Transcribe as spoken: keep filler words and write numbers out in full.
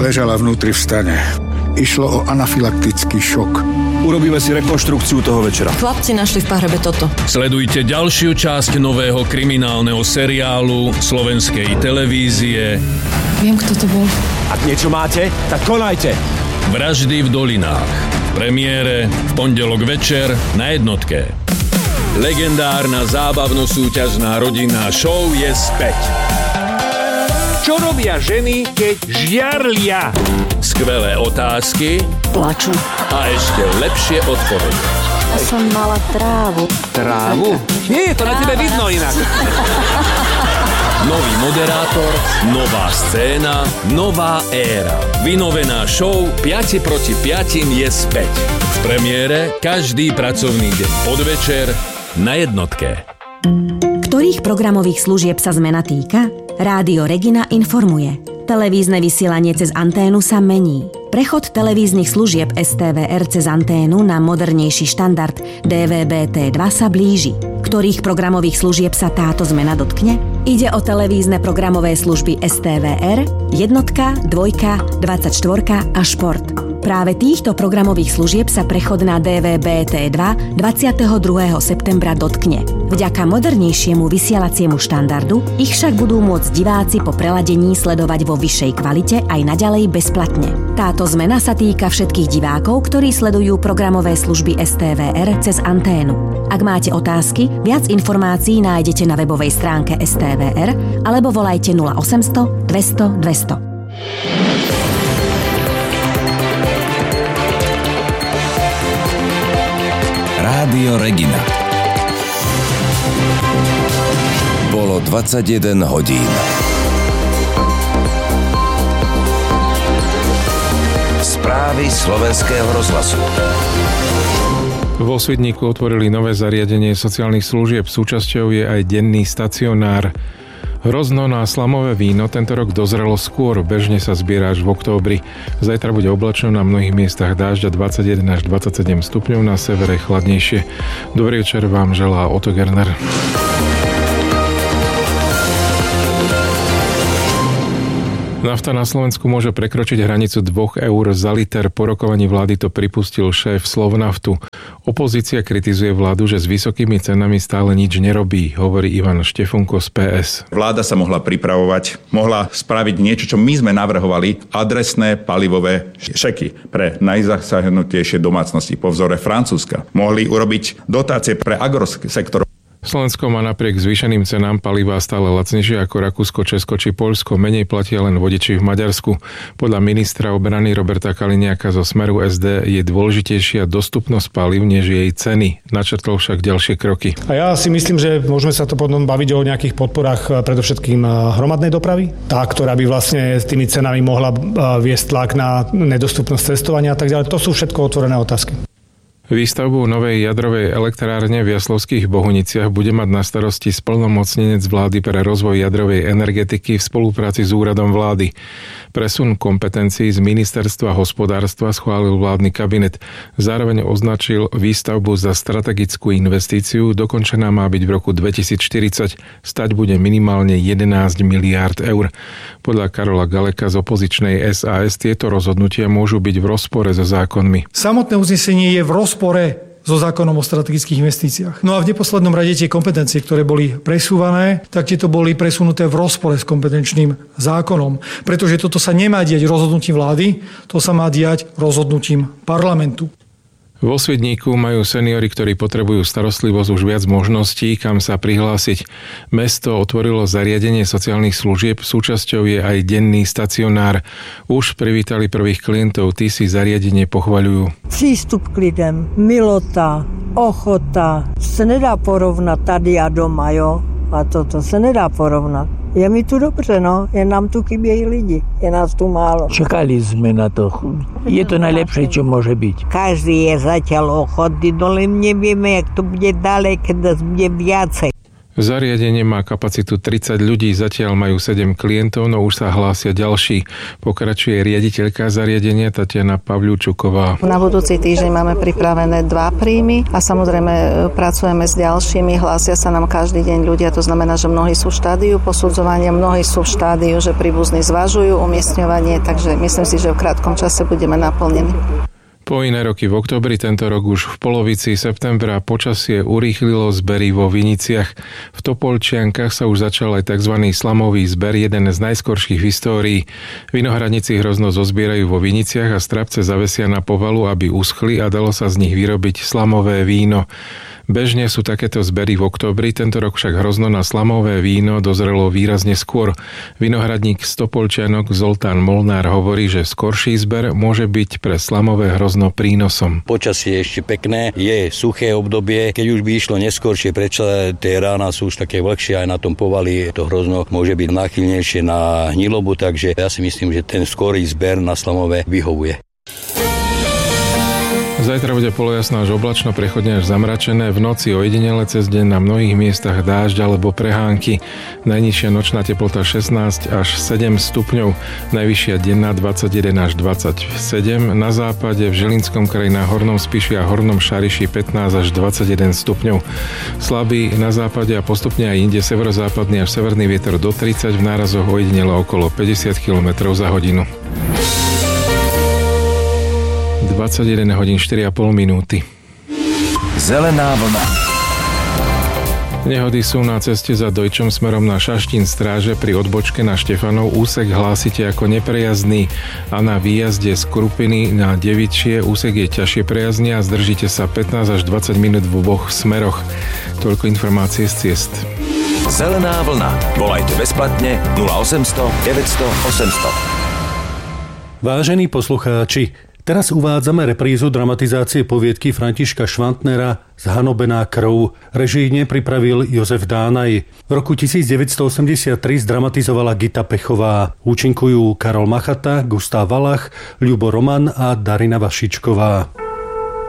Ležala vnútri v stane. Išlo o anafylaktický šok. Urobíme si rekonštrukciu toho večera. Chlapci našli v pahrebe toto. Sledujte ďalšiu časť nového kriminálneho seriálu slovenskej televízie. Viem, kto to bol. Ak niečo máte, tak konajte. Vraždy v dolinách. V premiére v pondelok večer na Jednotke. Legendárna zábavno-súťažná rodinná show je späť. Čo robia ženy, keď žiarlia? Skvelé otázky. Plaču. A ešte lepšie odpovede. Ja som mala trávu. Trávu? Nie, to na tebe vidno inak. Nový moderátor, nová scéna, nová éra. Vynovená show päť proti päť je späť. V premiére každý pracovný deň podvečer na Jednotke. Ktorých programových služieb sa zmena týka? Rádio Regina informuje. Televízne vysielanie cez anténu sa mení. Prechod televíznych služieb es té vé er cez anténu na modernejší štandard dé vé bé té dva sa blíži. Ktorých programových služieb sa táto zmena dotkne? Ide o televízne programové služby es té vé er, Jednotka, Dvojka, dvadsaťštyri a Šport. Práve týchto programových služieb sa prechod na dé vé bé té dva dvadsiateho druhého septembra dotkne. Vďaka modernejšiemu vysielaciemu štandardu ich však budú môcť diváci po preladení sledovať vo vyššej kvalite aj naďalej bezplatne. Táto zmena sa týka všetkých divákov, ktorí sledujú programové služby es té vé er cez anténu. Ak máte otázky, viac informácií nájdete na webovej stránke es té vé er alebo volajte nula osemsto dvesto dvesto. Rádio Regina. Bolo dvadsaťjeden hodín. Správy slovenského rozhlasu. Vo Svidníku otvorili nové zariadenie sociálnych služieb. Súčasťou je aj denný stacionár. Hrozno na slamové víno tento rok dozrelo skôr, bežne sa zbiera až v októbri. Zajtra bude oblačno, na mnohých miestach dážď a dvadsaťjeden až dvadsaťsedem stupňov, na severe chladnejšie. Dobrý večer vám želá Otto Gerner. Nafta na Slovensku môže prekročiť hranicu dvoch eur za liter. Po rokovaní vlády to pripustil šéf Slovnaftu. Opozícia kritizuje vládu, že s vysokými cenami stále nič nerobí, hovorí Ivan Štefunko z pé es. Vláda sa mohla pripravovať, mohla spraviť niečo, čo my sme navrhovali, adresné palivové šeky pre najzasahnutejšie domácnosti po vzore Francúzska. Mohli urobiť dotácie pre agrosektor. Slovensko má napriek zvýšeným cenám paliva stále lacnejšie ako Rakúsko, Česko či Poľsko. Menej platia len vodiči v Maďarsku. Podľa ministra obrany Roberta Kaliňáka zo Smeru es dé je dôležitejšia dostupnosť palív než jej ceny. Načrtol však ďalšie kroky. A ja si myslím, že môžeme sa to potom baviť o nejakých podporách predovšetkým hromadnej dopravy. Tá, ktorá by vlastne s tými cenami mohla viesť tlak na nedostupnosť cestovania a tak ďalej. To sú všetko otvorené otázky. Výstavbu novej jadrovej elektrárne v Jaslovských Bohuniciach bude mať na starosti splnomocnenec vlády pre rozvoj jadrovej energetiky v spolupráci s úradom vlády. Presun kompetencií z ministerstva hospodárstva schválil vládny kabinet. Zároveň označil výstavbu za strategickú investíciu. Dokončená má byť v roku dvetisícštyridsať. Stať bude minimálne jedenásť miliárd eur. Podľa Karola Galeka z opozičnej es a es tieto rozhodnutia môžu byť v rozpore so zákonmi. Samotné uznesenie je v rozpore so zákonom o strategických investíciách. No a v neposlednom rade tie kompetencie, ktoré boli presúvané, tak tieto boli presunuté v rozpore s kompetenčným zákonom. Pretože toto sa nemá diať rozhodnutím vlády, to sa má diať rozhodnutím parlamentu. Vo Svidníku majú seniori, ktorí potrebujú starostlivosť, už viac možností, kam sa prihlásiť. Mesto otvorilo zariadenie sociálnych služieb, súčasťou je aj denný stacionár. Už privítali prvých klientov, tí si zariadenie pochvaľujú. Přístup k lidem, milota, ochota, se nedá porovnat tady a doma, jo? A toto se nedá porovnat. Je mi tu dobře, no, jen nám tu chybějí lidi, je nás tu málo. Čakali sme na to, je to najlepšie, čo môže byť. Každý je zatiaľ ochotný, no len nevieme, jak to bude ďalej, keď nás bude viacej. Zariadenie má kapacitu tridsať ľudí, zatiaľ majú sedem klientov, no už sa hlásia ďalší. Pokračuje riaditeľka zariadenia Tatiana Pavľúčuková. Na budúci týždeň máme pripravené dva príjmy a samozrejme pracujeme s ďalšími. Hlásia sa nám každý deň ľudia, to znamená, že mnohí sú v štádiu posudzovania, mnohí sú v štádiu, že príbuzní zvažujú umiestňovanie, takže myslím si, že v krátkom čase budeme naplnení. Po iné roky v októbri tento rok už v polovici septembra počasie urýchlilo zbery vo viniciach. V Topolčiankach sa už začal aj tzv. Slamový zber, jeden z najskorších v histórii. Vinohradníci hrozno zozbierajú vo viniciach a strapce zavesia na povalu, aby uschli a dalo sa z nich vyrobiť slamové víno. Bežne sú takéto zbery v októbri, tento rok však hrozno na slamové víno dozrelo výrazne skôr. Vinohradník z Topolčianok Zoltán Molnár hovorí, že skorší zber môže byť pre slamové hrozno prínosom. Počasie je ešte pekné, je suché obdobie, keď už by išlo neskôršie, prečo tie rána sú už také vlhšie, aj na tom povali to hrozno môže byť náchylnejšie na hnilobu, takže ja si myslím, že ten skorý zber na slamové vyhovuje. Zajtra bude polojasno až oblačno, prechodne až zamračené, v noci ojedinele cez deň na mnohých miestach dážď alebo prehánky. Najnižšia nočná teplota šestnásť až sedem stupňov, najvyššia denná dvadsaťjeden až dvadsaťsedem, na západe v Žilinskom kraji na Hornom Spiši a Hornom Šariši pätnásť až dvadsaťjeden stupňov. Slabý na západe a postupne aj inde severozápadný až severný vietor do tridsať, v nárazoch ojedinele okolo päťdesiat kilometrov za hodinu. dvadsaťjeden hodín štyri a pol minúty. Zelená vlna. Nehody sú na ceste za Dojčom smerom na Šaštín stráže pri odbočke na Štefanov. Úsek hlásite ako neprejazdný a na výjazde z Krupiny na Devičie úsek je ťažšie prejazdný a zdržíte sa pätnásť až dvadsať minút v oboch smeroch. Toľko informácie z ciest. Zelená vlna. Volajte bezplatne nula osemsto deväťsto osemsto. Vážení poslucháči, teraz uvádzame reprízu dramatizácie poviedky Františka Švantnera Zhanobená krv. Režijne pripravil Jozef Dánaj. V roku devätnásťstoosemdesiattri zdramatizovala Gita Pechová. Účinkujú Karol Machata, Gustav Valach, Ľubo Roman a Darina Vašičková.